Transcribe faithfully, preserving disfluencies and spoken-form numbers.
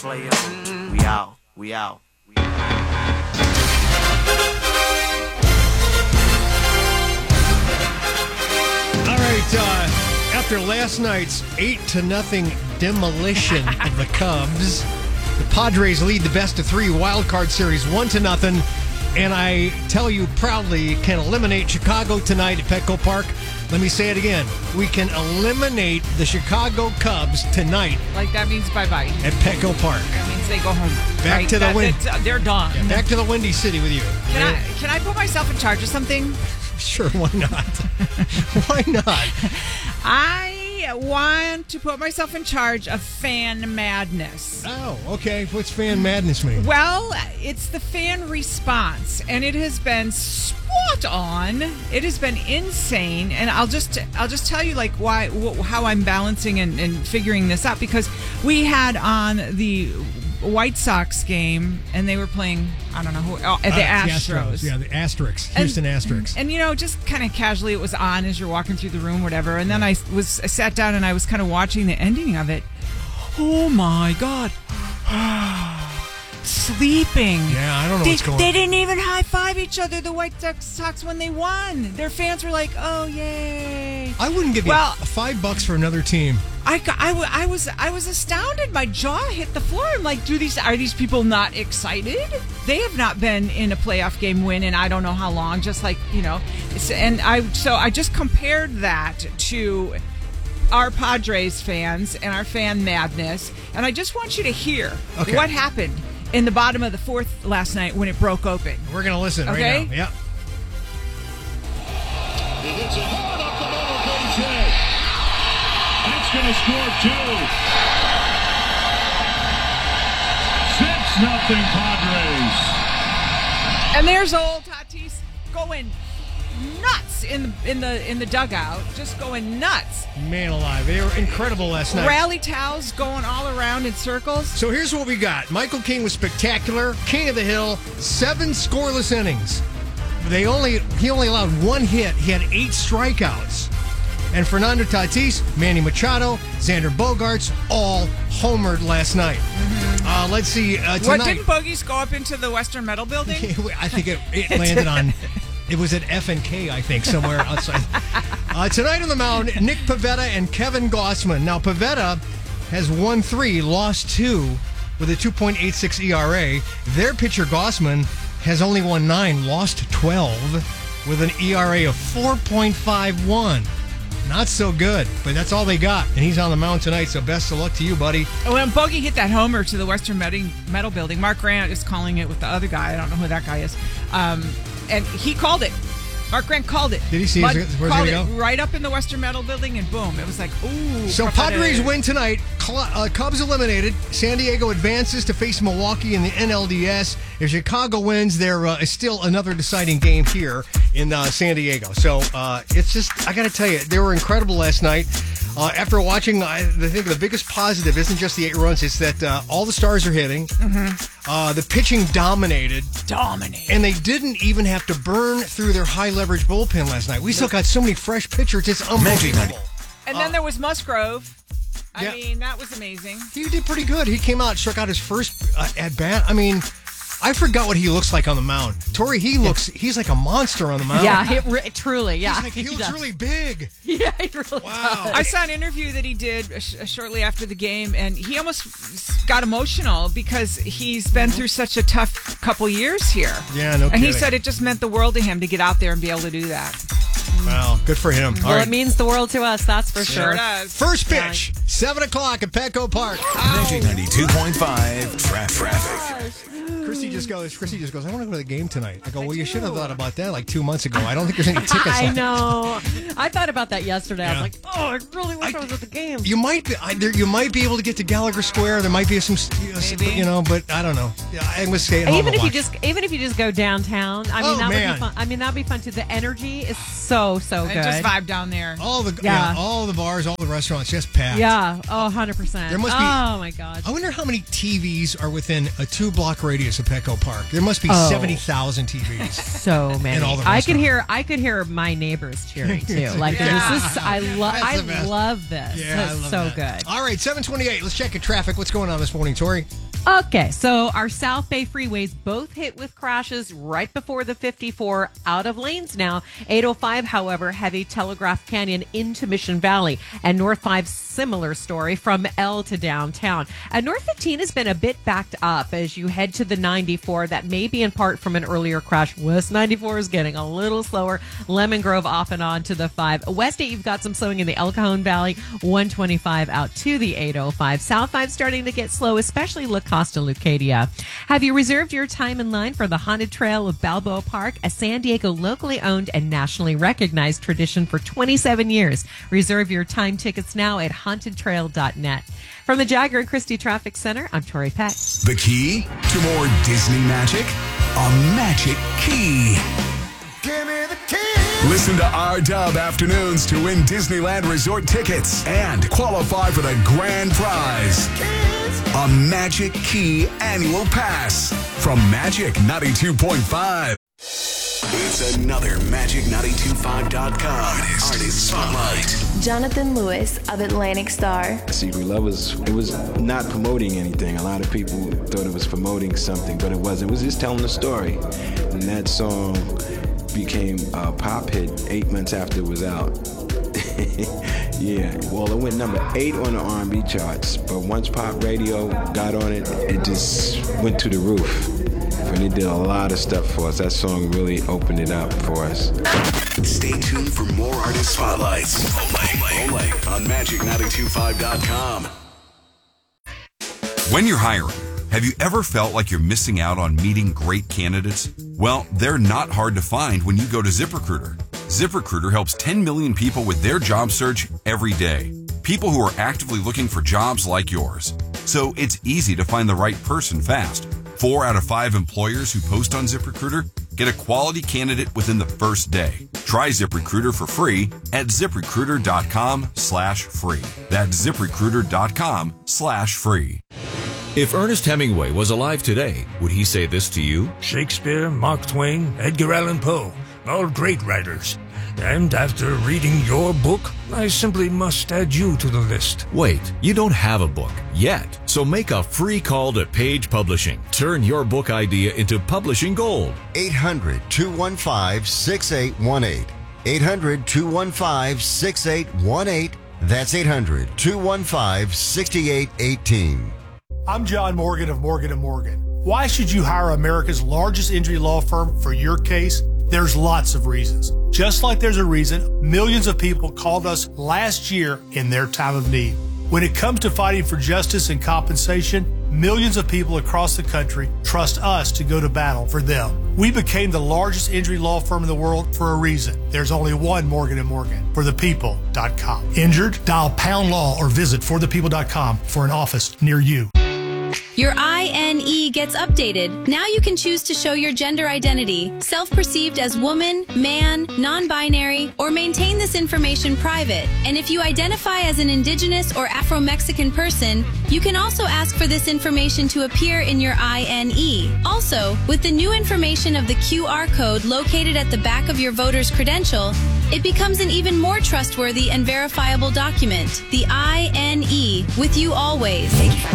Slayer. We out. We out. All right, uh, after last night's eight to nothing demolition of the Cubs, the Padres lead the best of three wild card series one to nothing, and I tell you proudly can eliminate Chicago tonight at Petco Park. Let me say it again. We can eliminate the Chicago Cubs tonight. Like that means bye-bye. At Petco Park. That means they go home. Back right? to the that, wind. They're done. Yeah, back to the Windy City with you. Can I can I put myself in charge of something? Sure, why not? Why not? I want to put myself in charge of fan madness. Oh, okay. What's fan madness mean? Well, it's the fan response, and it has been spot on. It has been insane, and I'll just I'll just tell you like why wh- how I'm balancing and, and figuring this out, because we had on the White Sox game, and they were playing, I don't know who, oh, the, uh, Astros. the Astros. Yeah, the Asterix. Houston and, Asterix. And, you know, just kind of casually, it was on as you're walking through the room, whatever. And then I was I sat down and I was kind of watching the ending of it. Oh, my God. Sleeping. Yeah, I don't know they, what's going They on. didn't even high-five each other, the White Sox, when they won. Their fans were like, oh, yay. I wouldn't give you well, five bucks for another team. I, I, I was I was astounded. My jaw hit the floor. I'm like, do these are these people not excited? They have not been in a playoff game win in I don't know how long. Just like, you know, it's, and I so I just compared that to our Padres fans and our fan madness, and I just want you to hear okay. what happened in the bottom of the fourth last night when it broke open. We're gonna listen okay? right now. Yep. He hits it hard off the motor base hit. That's going to score two. Six nothing Padres. And there's old Tatis going nuts in the in the in the dugout, just going nuts. Man alive, they were incredible last night. Rally towels going all around in circles. So here's what we got. Michael King was spectacular, king of the hill, seven scoreless innings. They only he only allowed one hit. He had eight strikeouts. And Fernando Tatis, Manny Machado, Xander Bogaerts, all homered last night. Mm-hmm. Uh, let's see. Uh, tonight, what, didn't Bogies go up into the Western Metal Building? I think it, it landed on, it was at F and K, I think, somewhere outside. Uh, tonight on the mound, Nick Pivetta and Kevin Gossman. Now, Pivetta has won three, lost two, with a two point eight six E R A. Their pitcher, Gossman, has only won nine, lost twelve, with an E R A of four point five one. Not so good, but that's all they got. And he's on the mound tonight, so best of luck to you, buddy. When Bogey hit that homer to the Western Metal Building, Mark Grant is calling it with the other guy. I don't know who that guy is. Um, and he called it. Mark Grant called it. Did he see? Bud His, where's called he it go? right up in the Western Metal Building, and boom. It was like, ooh. So Padres win tonight. Uh, Cubs eliminated. San Diego advances to face Milwaukee in the N L D S. If Chicago wins, there uh, is still another deciding game here in uh, San Diego. So uh, it's just, I got to tell you, they were incredible last night. Uh, after watching, I think the biggest positive isn't just the eight runs, it's that uh, all the stars are hitting. Mm-hmm. Uh, the pitching dominated. Dominated. And they didn't even have to burn through their high-leverage bullpen last night. We still got so many fresh pitchers, it's unbelievable. And then there was Musgrove. I yeah. mean, that was amazing. He did pretty good. He came out, struck out his first uh, at-bat. I mean, I forgot what he looks like on the mound. Tori, he looks, he's like a monster on the mound. Yeah, it re- truly, yeah. He's like, he, he looks does. really big. Yeah, he really wow. does. I saw an interview that he did sh- shortly after the game, and he almost got emotional because he's been through such a tough couple years here. Yeah, no And kidding. he said it just meant the world to him to get out there and be able to do that. Wow, good for him. Well, All right. it means the world to us, that's for Sure sure. does. First pitch, seven o'clock at Petco Park. ninety-two point five tra- traffic. Christy just goes, Christy just goes, I want to go to the game tonight. I go, well, you should have thought about that like two months ago. I don't think there's any tickets I left. know. I thought about that yesterday. I Yeah. was like, oh, I really wish I, I was at the game. You might be, I, there, you might be able to get to Gallagher Square. There might be some, you know, some, you know, but I don't know. Yeah, I'm going to stay at home Even and if you watch. just, even if you just go downtown, I mean, Oh, that man. would be fun. I mean, that'd be fun too. The energy is so, so And good. just vibe down there. all the yeah. Yeah. all the bars, all the restaurants, just packed. Yeah. Oh, one hundred percent. There must be- Oh, my God. I wonder how many T Vs are within a two-block radius of Petco Park. There must be Oh. seventy thousand T Vs. So many. In all the I could restaurants. hear. I could hear my neighbors cheering too. Like Yeah. this is. I love. That's the I best. love this. Yeah, I It's love so that. good. All right, seven twenty-eight. Let's check your traffic. What's going on this morning, Tori? Okay, so our South Bay freeways both hit with crashes right before the fifty-four, out of lanes now. eight oh five, however, heavy Telegraph Canyon into Mission Valley. And North five, similar story from L to downtown. And North fifteen has been a bit backed up as you head to the ninety-four. That may be in part from an earlier crash. West ninety-four is getting a little slower. Lemon Grove off and on to the five. West eight, you've got some slowing in the El Cajon Valley. one twenty-five out to the eight oh five. South five starting to get slow, especially La Costa Lucadia. Have you reserved your time in line for the Haunted Trail of Balboa Park, a San Diego locally owned and nationally recognized tradition for twenty-seven years? Reserve your time tickets now at haunted trail dot net. From the Jagger and Christie Traffic Center, I'm Tori Peck. The key to more Disney magic? A magic key. Give me the key. Listen to our Dub Afternoons to win Disneyland Resort tickets and qualify for the grand prize. A Magic Key Annual Pass from Magic ninety-two point five. It's another Magic nine two five dot com Artist, Artist Spotlight. Jonathan Lewis of Atlantic Star. Secret Love was, it was not promoting anything. A lot of people thought it was promoting something, but it wasn't. It was just telling a story. And that song became a pop hit eight months after it was out. Yeah, well, it went number eight on the R and B charts, but once pop radio got on it, it just went to the roof. And it did a lot of stuff for us. That song really opened it up for us. Stay tuned for more Artist Spotlights only, only on Magic nine two five dot com. When you're hiring, have you ever felt like you're missing out on meeting great candidates? Well, they're not hard to find when you go to ZipRecruiter. ZipRecruiter helps ten million people with their job search every day. People who are actively looking for jobs like yours. So it's easy to find the right person fast. Four out of five employers who post on ZipRecruiter get a quality candidate within the first day. Try ZipRecruiter for free at ZipRecruiter.com slash free. That's ZipRecruiter.com slash free. If Ernest Hemingway was alive today, would he say this to you? Shakespeare, Mark Twain, Edgar Allan Poe, all great writers. And after reading your book, I simply must add you to the list. Wait, you don't have a book yet. So make a free call to Page Publishing. Turn your book idea into publishing gold. eight hundred, two one five, six eight one eight. eight hundred, two one five, six eight one eight. That's eight hundred, two one five, six eight one eight. I'm John Morgan of Morgan and Morgan. Why should you hire America's largest injury law firm for your case? There's lots of reasons. Just like there's a reason millions of people called us last year in their time of need. When it comes to fighting for justice and compensation, millions of people across the country trust us to go to battle for them. We became the largest injury law firm in the world for a reason. There's only one Morgan and Morgan, for the people dot com. Injured? Dial pound law or visit for the people dot com for an office near you. Your I N E gets updated. Now you can choose to show your gender identity, self-perceived as woman, man, non-binary, or maintain this information private. And if you identify as an indigenous or Afro-Mexican person, you can also ask for this information to appear in your I N E. Also, with the new information of the Q R code located at the back of your voter's credential, it becomes an even more trustworthy and verifiable document. The I N E, with you always.